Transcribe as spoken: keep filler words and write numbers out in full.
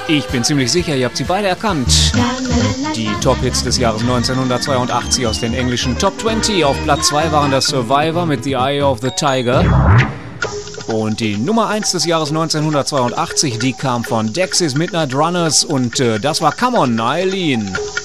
Ich bin ziemlich sicher, ihr habt sie beide erkannt. Die Top-Hits des Jahres neunzehnhundertzweiundachtzig aus den englischen Top zwanzig. Auf Platz zwei waren das Survivor mit The Eye of the Tiger. Und die Nummer eins des Jahres neunzehnhundertzweiundachtzig, die kam von Dexys Midnight Runners und äh, das war Come On, Eileen.